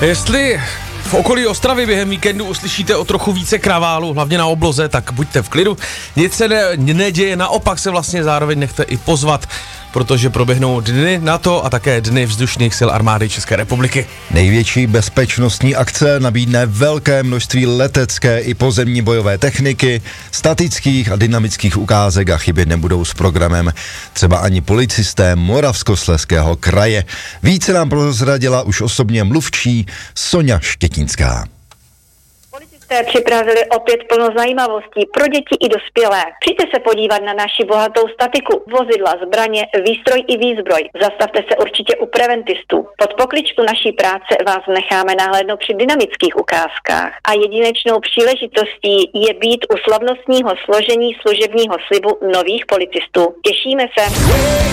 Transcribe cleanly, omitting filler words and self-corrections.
Jestli v okolí Ostravy během víkendu uslyšíte o trochu více kraválu, hlavně na obloze, tak buďte v klidu. Nic se neděje, naopak se vlastně zároveň nechte i pozvat, protože proběhnou dny NATO a také dny vzdušných sil armády České republiky. Největší bezpečnostní akce nabídne velké množství letecké i pozemní bojové techniky, statických a dynamických ukázek a chybět nebudou s programem třeba ani policisté Moravskoslezského kraje. Více nám prozradila už osobně mluvčí Soňa Štětínská. Policisté připravili opět plno zajímavostí pro děti i dospělé. Přijďte se podívat na naši bohatou statiku, vozidla, zbraně, výstroj i výzbroj. Zastavte se určitě u preventistů. Pod pokličku naší práce vás necháme nahlédnout při dynamických ukázkách. A jedinečnou příležitostí je být u slavnostního složení služebního slibu nových policistů. Těšíme se.